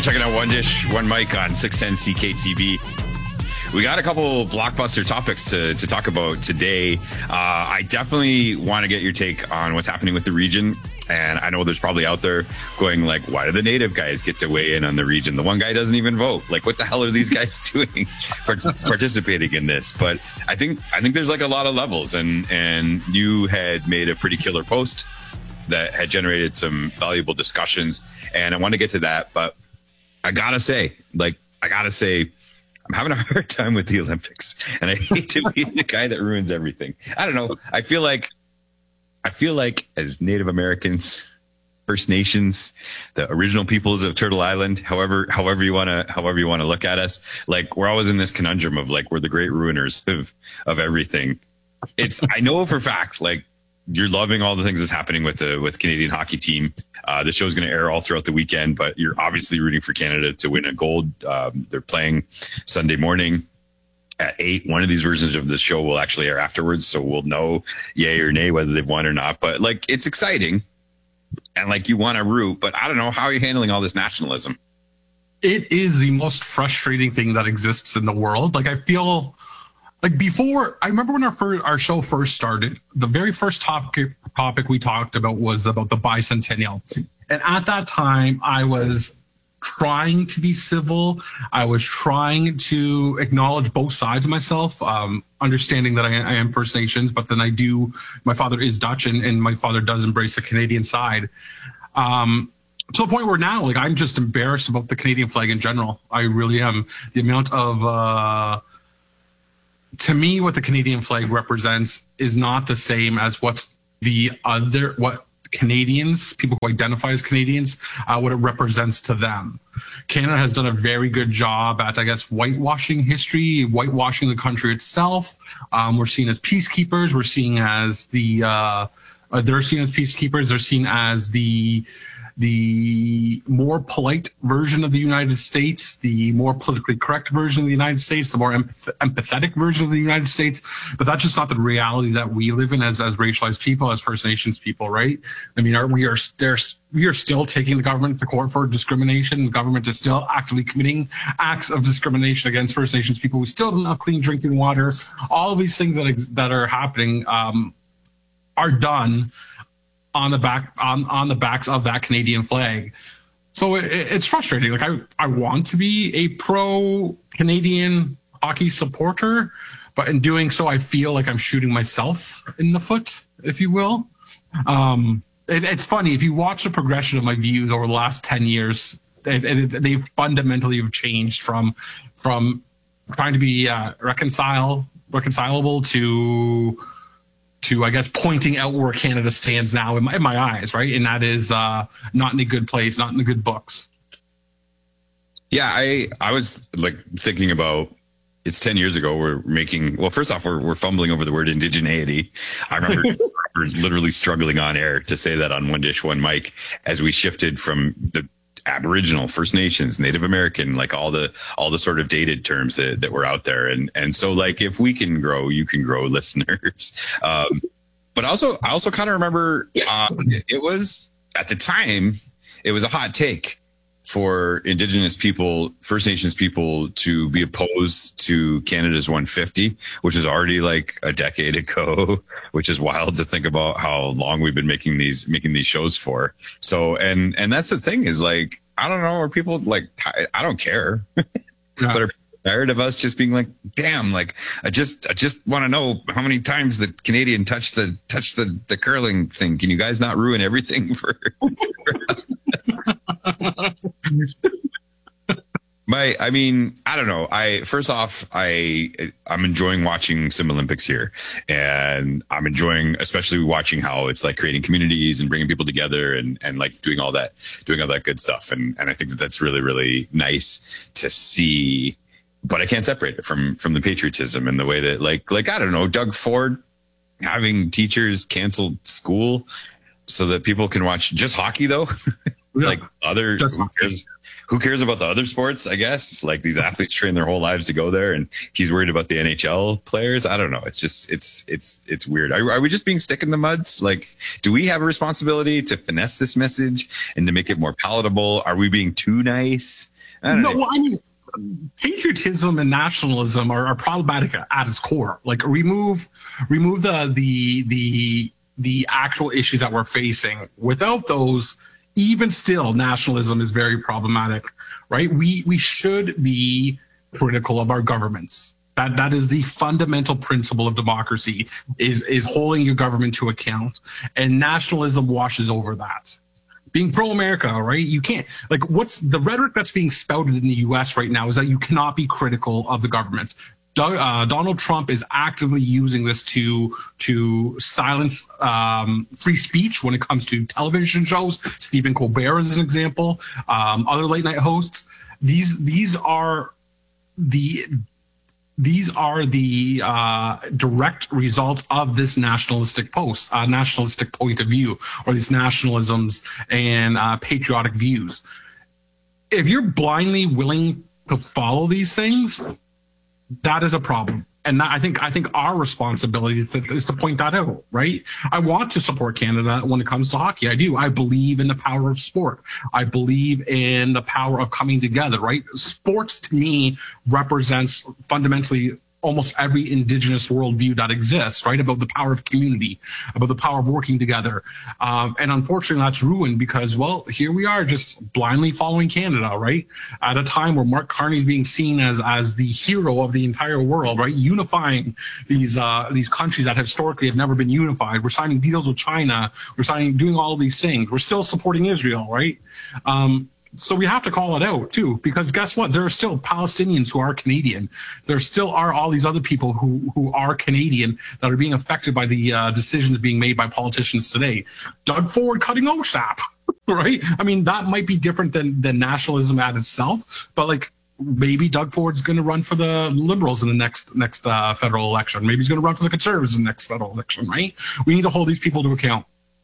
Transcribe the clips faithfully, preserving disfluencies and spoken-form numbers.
checking out One Dish, One Mic on six ten C K T V. We got a couple blockbuster topics to, to talk about today. Uh, I definitely want to get your take on what's happening with the region. And I know there's probably out there going like, why do the native guys get to weigh in on the region? The one guy doesn't even vote. Like, what the hell are these guys doing for participating in this? But I think I think there's like a lot of levels. And, and you had made a pretty killer post that had generated some valuable discussions. And I want to get to that. But I got to say, like, I got to say, I'm having a hard time with the Olympics, and I hate to be the guy that ruins everything. I don't know. I feel like, I feel like as Native Americans, First Nations, the original peoples of Turtle Island, however, however you want to, however you want to look at us, like we're always in this conundrum of like, we're the great ruiners of, of everything. It's, I know for a fact, like you're loving all the things that's happening with the, with Canadian hockey team. Uh, the show's going to air all throughout the weekend, but you're obviously rooting for Canada to win a gold. Um, they're playing Sunday morning at eight. One of these versions of the show will actually air afterwards, so we'll know yay or nay whether they've won or not. But like, it's exciting, and like you want to root, but I don't know, how are you handling all this nationalism? It is the most frustrating thing that exists in the world. Like I feel like before, I remember when our first, our show first started, the very first topic topic we talked about was about the bicentennial. And at that time, I was trying to be civil. I was trying to acknowledge both sides of myself, um, understanding that I, I am First Nations, but then I do, my father is Dutch, and, and my father does embrace the Canadian side. Um, to the point where now, like, I'm just embarrassed about the Canadian flag in general. I really am. The amount of, uh, to me, what the Canadian flag represents is not the same as what's the other, what Canadians, people who identify as Canadians, uh, what it represents to them. Canada has done a very good job at, I guess, whitewashing history, whitewashing the country itself. Um, we're seen as peacekeepers. We're seen as the, uh, uh, they're seen as peacekeepers. They're seen as the, the more polite version of the United States, the more politically correct version of the United States, the more empath empathetic version of the United States. But that's just not the reality that we live in as, as racialized people, as First Nations people, right? I mean, are, we are there's, we are still taking the government to court for discrimination. The government is still actively committing acts of discrimination against First Nations people. We still don't have clean drinking water. All of these things that, ex that are happening um, are done on the back on on the backs of that Canadian flag. So it, it's frustrating. Like I I want to be a pro Canadian hockey supporter, but in doing so, I feel like I'm shooting myself in the foot, if you will. Um, it, it's funny if you watch the progression of my views over the last ten years. They, they fundamentally have changed from from trying to be uh, reconcile reconcilable to. to, I guess, pointing out where Canada stands now in my, in my eyes, right? And that is uh, not in a good place, not in the good books. Yeah, I I was like thinking about, it's ten years ago, we're making, well, first off, we're, we're fumbling over the word indigeneity. I remember we're literally struggling on air to say that on One Dish, One Mic as we shifted from the Aboriginal, First Nations, Native American, like all the all the sort of dated terms that, that were out there. And and so like if we can grow, you can grow, listeners. Um, but also I also kind of remember uh, it was at the time, it was a hot take for Indigenous people, First Nations people to be opposed to Canada's one fifty, which is already like a decade ago, which is wild to think about how long we've been making these, making these shows for. So, and, and that's the thing is like, I don't know, are people like, I, I don't care, yeah. But are people tired of us just being like, damn, like, I just, I just want to know how many times the Canadian touched the, touched the, the curling thing. Can you guys not ruin everything for, My, I mean, I don't know. I first off, I I'm enjoying watching some Olympics here, and I'm enjoying especially watching how it's like creating communities and bringing people together and and like doing all that, doing all that good stuff. And and I think that that's really really nice to see. But I can't separate it from from the patriotism and the way that like like I don't know, Doug Ford having teachers cancel school so that people can watch just hockey though. Like other, who cares, who cares about the other sports? I guess like these athletes train their whole lives to go there, and he's worried about the N H L players. I don't know. It's just it's it's it's weird. Are, are we just being stick in the muds? Like, do we have a responsibility to finesse this message and to make it more palatable? Are we being too nice? I don't no, know. well, I mean, patriotism and nationalism are, are problematic at its core. Like, remove remove the the the the actual issues that we're facing. Without those, even still, nationalism is very problematic, right? We we should be critical of our governments. That that is the fundamental principle of democracy, is is holding your government to account. And nationalism washes over that. Being pro-America, right? You can't, like, what's the rhetoric that's being spouted in the U S right now is that you cannot be critical of the government. Uh, Donald Trump is actively using this to to silence um, free speech when it comes to television shows. Stephen Colbert is an example. Um, other late night hosts. These these are the these are the uh, direct results of this nationalistic post, uh, nationalistic point of view, or these nationalisms and uh, patriotic views. If you're blindly willing to follow these things, that is a problem. And I think I think our responsibility is to, is to point that out, right? I want to support Canada when it comes to hockey. I do. I believe in the power of sport. I believe in the power of coming together, right? Sports, to me, represents fundamentally almost every Indigenous worldview that exists, right? About the power of community, about the power of working together. Um, and unfortunately, that's ruined because, well, here we are just blindly following Canada, right? At a time where Mark Carney's being seen as as the hero of the entire world, right? Unifying these uh, these countries that historically have never been unified. We're signing deals with China. We're signing, doing all of these things. We're still supporting Israel, right? Um, So we have to call it out, too, because guess what? There are still Palestinians who are Canadian. There still are all these other people who, who are Canadian that are being affected by the uh, decisions being made by politicians today. Doug Ford cutting O S A P, right? I mean, that might be different than, than nationalism at itself, but like maybe Doug Ford's going to run for the Liberals in the next next uh, federal election. Maybe he's going to run for the Conservatives in the next federal election, right? We need to hold these people to account.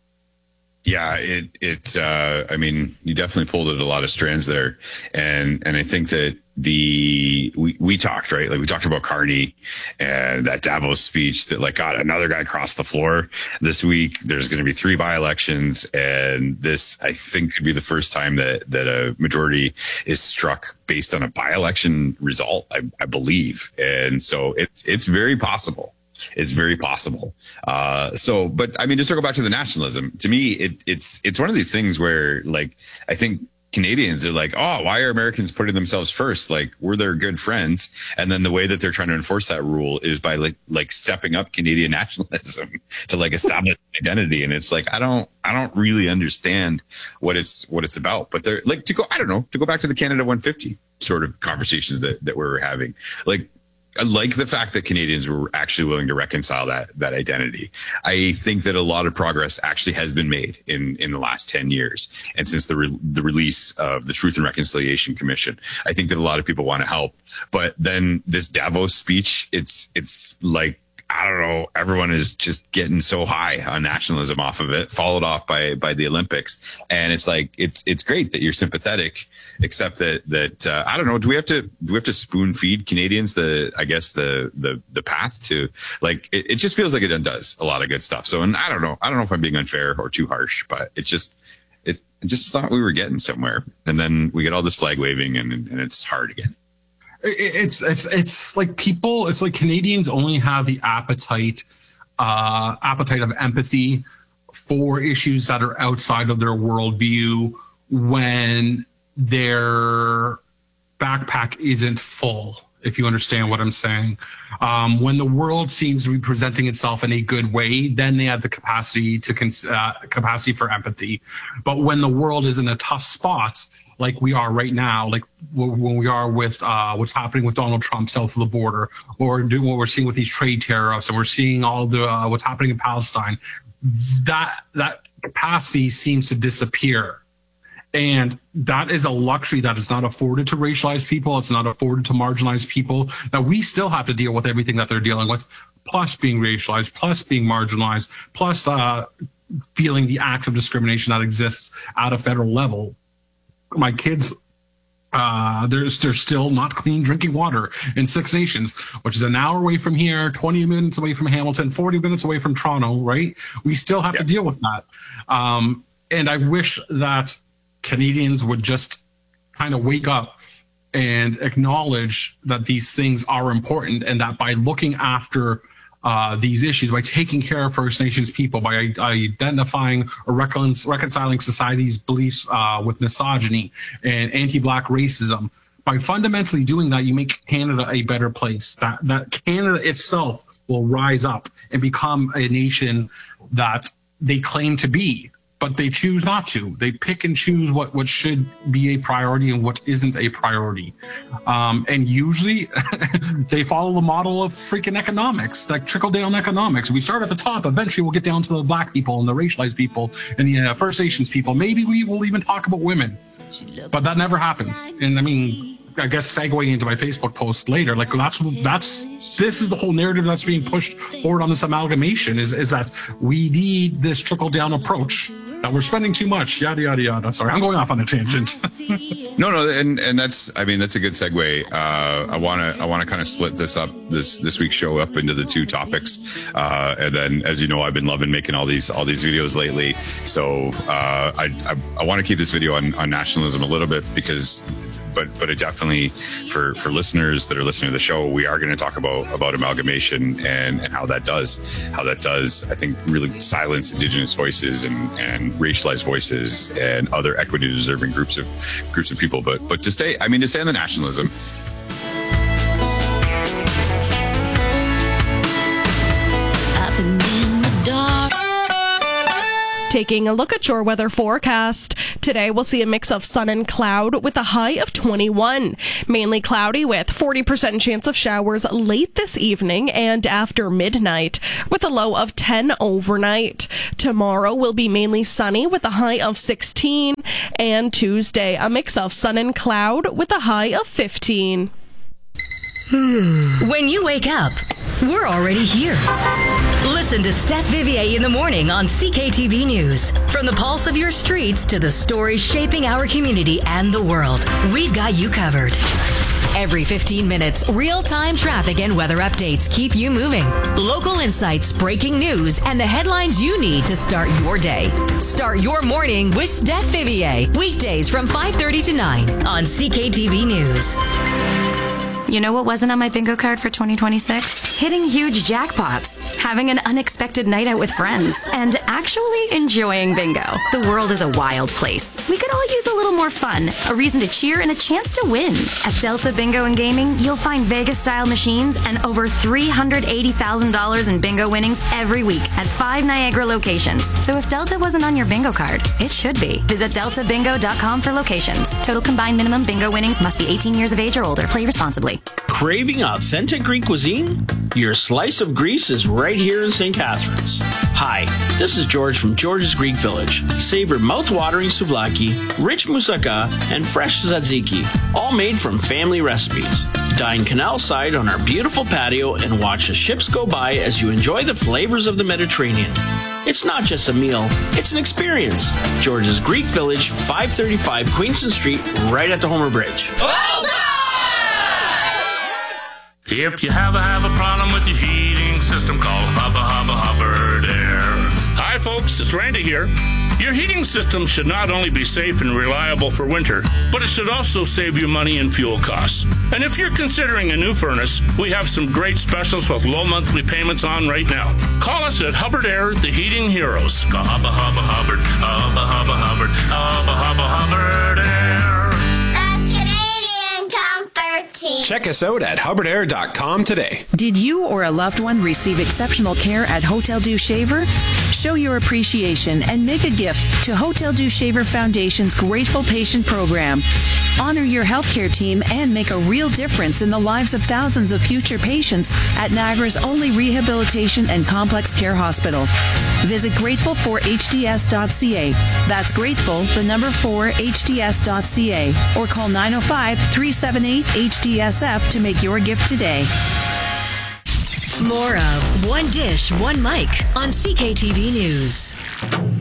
Yeah, it it uh I mean, you definitely pulled at a lot of strands there. And and I think that the we we talked, right? Like we talked about Carney and that Davos speech that like God, another guy crossed the floor this week. There's gonna be three by-elections, and this I think could be the first time that that a majority is struck based on a by-election result, I, I believe. And so it's it's very possible. It's very possible. Uh, so, but I mean, to circle back to the nationalism, to me, it, it's it's one of these things where, like, I think Canadians are like, oh, why are Americans putting themselves first? Like, we're their good friends. And then the way that they're trying to enforce that rule is by like like stepping up Canadian nationalism to like establish identity. And it's like, I don't I don't really understand what it's what it's about. But they're like, to go, I don't know, to go back to the Canada one fifty sort of conversations that, that we're having. Like, I like the fact that Canadians were actually willing to reconcile that that identity. I think that a lot of progress actually has been made in, in the last ten years. And since the re- the release of the Truth and Reconciliation Commission, I think that a lot of people want to help. But then this Davos speech, it's it's like, I don't know, everyone is just getting so high on nationalism off of it, followed off by by the Olympics. And it's like, it's it's great that you're sympathetic, except that that uh, I don't know, do we have to do we have to spoon feed Canadians the I guess the the the path to, like, it, it just feels like it undoes a lot of good stuff. So, and I don't know, I don't know if I'm being unfair or too harsh, but it just it I just thought we were getting somewhere, and then we get all this flag waving, and and it's hard again. It's it's it's like people. It's like Canadians only have the appetite, uh, appetite of empathy for issues that are outside of their worldview when their backpack isn't full. If you understand what I'm saying, um, when the world seems to be presenting itself in a good way, then they have the capacity to cons- uh, capacity for empathy. But when the world is in a tough spot, like we are right now, like when we are with uh, what's happening with Donald Trump south of the border, or doing what we're seeing with these trade tariffs, and we're seeing all the uh, what's happening in Palestine, that that capacity seems to disappear. And that is a luxury that is not afforded to racialized people. It's not afforded to marginalized people. That we still have to deal with everything that they're dealing with, plus being racialized, plus being marginalized, plus uh, feeling the acts of discrimination that exists at a federal level. My kids Uh, there's there's still not clean drinking water in Six Nations, which is an hour away from here, twenty minutes away from Hamilton, forty minutes away from Toronto, right? We still have yeah. to deal with that. Um, and I wish that Canadians would just kind of wake up and acknowledge that these things are important, and that by looking after uh, these issues, by taking care of First Nations people, by identifying or recon- reconciling society's beliefs uh, with misogyny and anti-Black racism, by fundamentally doing that, you make Canada a better place. That that Canada itself will rise up and become a nation that they claim to be, but they choose not to. They pick and choose what, what should be a priority and what isn't a priority. Um, and usually they follow the model of freaking economics, like trickle-down economics. We start at the top. Eventually we'll get down to the Black people and the racialized people and the uh, First Nations people. Maybe we will even talk about women. But that never happens. And I mean, I guess segueing into my Facebook post later, like that's that's this is the whole narrative that's being pushed forward on this amalgamation is, is that we need this trickle-down approach, that we're spending too much, yada, yada, yada. Sorry, I'm going off on a tangent. no, no, and, and that's, I mean, that's a good segue. Uh, I want to, I want to kind of split this up, this, this week's show up into the two topics. Uh, and then, as you know, I've been loving making all these, all these videos lately. So, uh, I, I, I want to keep this video on, on nationalism a little bit because, but, but it definitely for, for listeners that are listening to the show, we are going to talk about, about amalgamation and, and how that does, how that does, I think, really silence Indigenous voices and, and racialized voices and other equity deserving groups of groups of people. But, but to stay, I mean, to stay on the nationalism. Taking a look at your weather forecast. Today we'll see a mix of sun and cloud with a high of twenty-one. Mainly cloudy with forty percent chance of showers late this evening and after midnight with a low of ten overnight. Tomorrow will be mainly sunny with a high of sixteen. And Tuesday a mix of sun and cloud with a high of fifteen. When you wake up, we're already here. Listen to Steph Vivier in the morning on C K T V News. From the pulse of your streets to the stories shaping our community and the world, we've got you covered. Every fifteen minutes, real-time traffic and weather updates keep you moving. Local insights, breaking news, and the headlines you need to start your day. Start your morning with Steph Vivier. Weekdays from five thirty to nine on C K T V News. You know what wasn't on my bingo card for twenty twenty-six? Hitting huge jackpots, having an unexpected night out with friends, and actually enjoying bingo. The world is a wild place. We could all use a little more fun, a reason to cheer, and a chance to win. At Delta Bingo and Gaming, you'll find Vegas-style machines and over three hundred eighty thousand dollars in bingo winnings every week at five Niagara locations. So if Delta wasn't on your bingo card, it should be. Visit delta bingo dot com for locations. Total combined minimum bingo winnings must be eighteen years of age or older. Play responsibly. Craving authentic Greek cuisine? Your slice of Greece is right here in Saint Catharines. Hi, this is George from George's Greek Village. Savor mouth-watering souvlaki, rich moussaka, and fresh tzatziki, all made from family recipes. Dine canal side on our beautiful patio and watch the ships go by as you enjoy the flavors of the Mediterranean. It's not just a meal, it's an experience. George's Greek Village, five thirty-five Queenston Street, right at the Homer Bridge. Hold on! If you have a, have a problem with your heating system, call Hubba Hubba Hubbard Air. Hi folks, it's Randy here. Your heating system should not only be safe and reliable for winter, but it should also save you money and fuel costs. And if you're considering a new furnace, we have some great specials with low monthly payments on right now. Call us at Hubbard Air, the heating heroes. Go Hubba Hubba Hubbard, Hubba Hubba Hubbard, Hubba Hubba Hubbard Air. Check us out at hubbard air dot com today. Did you or a loved one receive exceptional care at Hotel Dieu Shaver? Show your appreciation and make a gift to Hotel Dieu Shaver Foundation's Grateful Patient Program. Honor your healthcare team and make a real difference in the lives of thousands of future patients at Niagara's only rehabilitation and complex care hospital. Visit grateful for h d s dot c a. That's grateful, the number four, h d s dot c a. Or call nine oh five, three seven eight, H D S F to make your gift today. More of One Dish, One Mic on C K T V News.